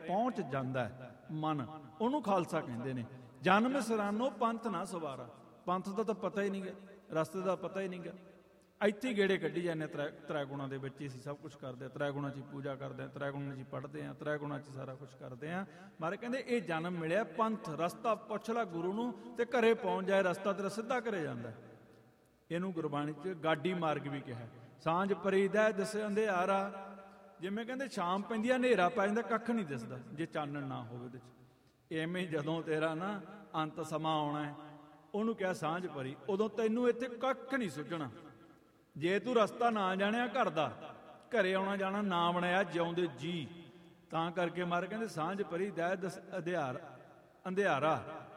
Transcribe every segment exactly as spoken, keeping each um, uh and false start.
ਪਹੁੰਚ ਜਾਂਦਾ ਹੈ ਮਨ, ਉਹਨੂੰ ਖਾਲਸਾ ਕਹਿੰਦੇ ਨੇ। ਜਨਮ ਸਰਾਨੋ ਪੰਥ ਨਾ ਸਵਾਰਾ, ਪੰਥ ਦਾ ਤਾਂ ਪਤਾ ਹੀ ਨਹੀਂ ਗਾ, ਰਸਤੇ ਦਾ ਪਤਾ ਹੀ ਨਹੀਂ ਗਾ। ਇੱਥੇ ਹੀ ਗੇੜੇ ਕੱਢੀ ਜਾਂਦੇ ਤ੍ਰੈ ਤ੍ਰੈ ਗੁਣਾਂ ਦੇ ਵਿੱਚ ਹੀ ਅਸੀਂ ਸਭ ਕੁਛ ਕਰਦੇ ਹਾਂ। ਤ੍ਰੈ ਗੁਣਾਂ 'ਚ ਹੀ ਪੂਜਾ ਕਰਦੇ ਹਾਂ, ਤ੍ਰੈ ਗੁਣਾਂ 'ਚ ਹੀ ਪੜ੍ਹਦੇ ਹਾਂ, ਤ੍ਰੈ ਗੁਣਾਂ 'ਚ ਹੀ ਸਾਰਾ ਕੁਛ ਕਰਦੇ ਹਾਂ। ਮਾਰੇ ਕਹਿੰਦੇ ਇਹ ਜਨਮ ਮਿਲਿਆ ਪੰਥ, ਰਸਤਾ ਪੁੱਛ ਲੈ ਗੁਰੂ ਨੂੰ ਤੇ ਘਰੇ ਪਹੁੰਚ ਜਾਏ, ਰਸਤਾ ਤੇਰਾ ਸਿੱਧਾ ਘਰੇ ਜਾਂਦਾ। ਇਹਨੂੰ ਗੁਰਬਾਣੀ 'ਚ ਗਾਡੀ ਮਾਰਗ ਵੀ ਕਿਹਾ। ਸਾਂਝ ਪਰੀਦਾ ਦਿਸ ਅੰਧਿਆਰਾ, ਜਿਵੇਂ ਕਹਿੰਦੇ ਸ਼ਾਮ ਪੈਂਦੀ ਆ ਹਨੇਰਾ ਪੈ ਜਾਂਦਾ, ਕੱਖ ਨਹੀਂ ਦਿਸਦਾ ਜੇ ਚਾਨਣ ਨਾ ਹੋਵੇ ਉਹਦੇ 'ਚ। ਐਵੇਂ ਜਦੋਂ ਤੇਰਾ ਨਾ ਅੰਤ ਸਮਾਂ ਆਉਣਾ ਹੈ, ਉਹਨੂੰ ਕਿਹਾ ਸਾਂਝ ਪਰੀ, ਉਦੋਂ ਤੈਨੂੰ ਇੱਥੇ ਕੱਖ ਨਹੀਂ ਸੁੱਝਣਾ। ਜੇ ਤੂੰ ਰਸਤਾ ਨਾ ਜਾਣਿਆ ਘਰ ਦਾ, ਘਰੇ ਆਉਣਾ ਜਾਣਾ ਨਾ ਬਣਾਇਆ ਜਿਉਂਦੇ ਜੀ, ਤਾਂ ਕਰਕੇ ਮਾਰ ਕਹਿੰਦੇ ਸਾਂਝ ਪਰੀ ਦੈ ਦਸ ਅਧਿਆਰ ਅੰਧਿਆਰਾ।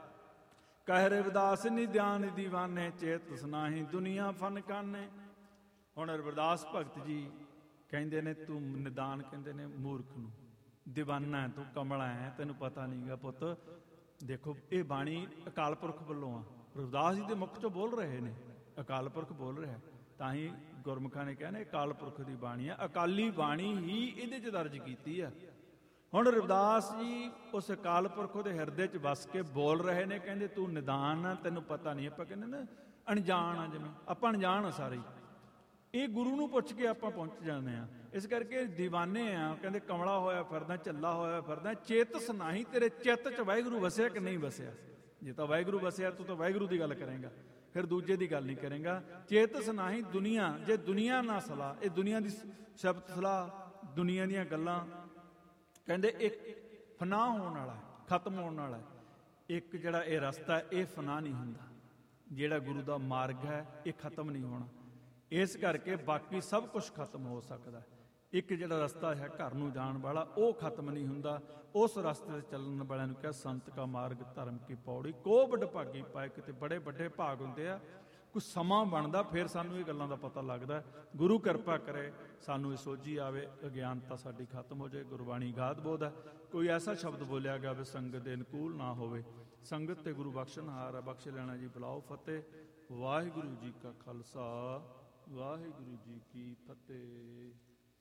ਕਹਿ ਰਵਿਦਾਸ ਨਿਧਿਆਨ ਦੀਵਾਨੇ, ਚੇਤ ਸੁਨਾਹੀ ਦੁਨੀਆ ਫਨ ਕਾਨੇ। ਹੁਣ ਰਵਿਦਾਸ ਭਗਤ ਜੀ ਕਹਿੰਦੇ ਨੇ ਤੂੰ ਨਿਦਾਨ, ਕਹਿੰਦੇ ਨੇ ਮੂਰਖ ਨੂੰ, ਦੀਵਾਨਾ ਤੂੰ ਕਮਲਾ ਹੈ, ਤੈਨੂੰ ਪਤਾ ਨਹੀਂ ਗਾ ਪੁੱਤ। ਦੇਖੋ ਇਹ ਬਾਣੀ ਅਕਾਲ ਪੁਰਖ ਵੱਲੋਂ ਆ, ਰਵਿਦਾਸ ਜੀ ਦੇ ਮੁਖ ਚੋਂ ਬੋਲ ਰਹੇ ਨੇ, ਅਕਾਲ ਪੁਰਖ ਬੋਲ ਰਿਹਾ। ਤਾਂ ਹੀ ਗੁਰਮੁਖਾਂ ਨੇ ਕਹਿੰਦੇ ਅਕਾਲ ਪੁਰਖ ਦੀ ਬਾਣੀ ਆ, ਅਕਾਲੀ ਬਾਣੀ ਹੀ ਇਹਦੇ 'ਚ ਦਰਜ ਕੀਤੀ ਆ। ਹੁਣ ਰਵਿਦਾਸ ਜੀ ਉਸ ਅਕਾਲ ਪੁਰਖ ਦੇ ਹਿਰਦੇ 'ਚ ਵਸ ਕੇ ਬੋਲ ਰਹੇ ਨੇ, ਕਹਿੰਦੇ ਤੂੰ ਨਿਦਾਨ ਆ, ਤੈਨੂੰ ਪਤਾ ਨਹੀਂ। ਆਪਾਂ ਕਹਿੰਦੇ ਨਾ ਅਣਜਾਣ ਆ, ਜਿਵੇਂ ਆਪਾਂ ਅਣਜਾਣ ਆ ਸਾਰੇ, ਇਹ ਗੁਰੂ ਨੂੰ ਪੁੱਛ ਕੇ ਆਪਾਂ ਪਹੁੰਚ ਜਾਂਦੇ ਹਾਂ। ਇਸ ਕਰਕੇ ਦੀਵਾਨੇ ਆ, ਕਹਿੰਦੇ ਕਮਲਾ ਹੋਇਆ ਫਿਰਦਾ, ਝੱਲਾ ਹੋਇਆ ਫਿਰਦਾ, ਚੇਤਸ ਨਾਹੀਂ, ਤੇਰੇ ਚਿੱਤ 'ਚ ਵਾਹਿਗੁਰੂ ਵਸਿਆ ਕਿ ਨਹੀਂ ਵਸਿਆ। ਜੇ ਤਾਂ ਵਾਹਿਗੁਰੂ ਵਸਿਆ ਤੂੰ ਤਾਂ ਵਾਹਿਗੁਰੂ ਦੀ ਗੱਲ ਕਰੇਂਗਾ, ਫਿਰ ਦੂਜੇ ਦੀ ਗੱਲ ਨਹੀਂ ਕਰੇਂਗਾ। ਚੇਤਸ ਨਾਹੀਂ ਦੁਨੀਆ, ਜੇ ਦੁਨੀਆ ਨਾ ਸਲਾਹ, ਇਹ ਦੁਨੀਆ ਦੀ ਸ਼ਬਦ ਸਲਾਹ, ਦੁਨੀਆ ਦੀਆਂ ਗੱਲਾਂ, ਕਹਿੰਦੇ ਇੱਕ ਫਨਾ ਹੋਣ ਵਾਲਾ, ਖਤਮ ਹੋਣ ਵਾਲਾ। ਇੱਕ ਜਿਹੜਾ ਇਹ ਰਸਤਾ ਇਹ ਫਨਾ ਨਹੀਂ ਹੁੰਦਾ, ਜਿਹੜਾ ਗੁਰੂ ਦਾ ਮਾਰਗ ਹੈ ਇਹ ਖਤਮ ਨਹੀਂ ਹੋਣਾ। ਇਸ ਕਰਕੇ ਬਾਕੀ ਸਭ ਕੁਛ ਖਤਮ ਹੋ ਸਕਦਾ। ਇੱਕ ਜਿਹੜਾ ਰਸਤਾ ਹੈ ਘਰ ਨੂੰ ਜਾਣ ਵਾਲਾ, ਉਹ ਖਤਮ ਨਹੀਂ ਹੁੰਦਾ। ਉਸ ਰਸਤੇ 'ਤੇ ਚੱਲਣ ਵਾਲਿਆਂ ਨੂੰ ਕਿਹਾ ਸੰਤ ਕਾ ਮਾਰਗ ਧਰਮ ਕੀ ਪੌੜੀ, ਕੋ ਵੱਡ ਭਾਗੀ ਪਾਏ। ਕਿਤੇ ਬੜੇ ਵੱਡੇ ਭਾਗ ਹੁੰਦੇ ਆ, ਕੁਛ ਸਮਾਂ ਬਣਦਾ, ਫਿਰ ਸਾਨੂੰ ਇਹ ਗੱਲਾਂ ਦਾ ਪਤਾ ਲੱਗਦਾ। ਗੁਰੂ ਕਿਰਪਾ ਕਰੇ ਸਾਨੂੰ ਇਹ ਸੋਝੀ ਆਵੇ, ਅਗਿਆਨਤਾ ਸਾਡੀ ਖਤਮ ਹੋ ਜਾਏ। ਗੁਰਬਾਣੀ ਗਾਦ ਬੋਧ ਹੈ, ਕੋਈ ਐਸਾ ਸ਼ਬਦ ਬੋਲਿਆ ਗਿਆ ਵੀ ਸੰਗਤ ਦੇ ਅਨੁਕੂਲ ਨਾ ਹੋਵੇ। ਸੰਗਤ ਤੇ ਗੁਰੂ ਬਖਸ਼ਣਹਾਰ ਹੈ, ਬਖਸ਼ ਲੈਣਾ ਜੀ। ਬੁਲਾਓ ਫਤਿਹ। ਵਾਹਿਗੁਰੂ ਜੀ ਕਾ ਖਾਲਸਾ, ਵਾਹਿਗੁਰੂ ਜੀ ਕੀ ਫਤਿਹ।